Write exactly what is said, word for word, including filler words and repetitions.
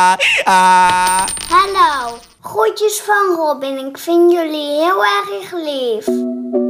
Hallo, groetjes van Robin. Ik vind jullie heel erg lief.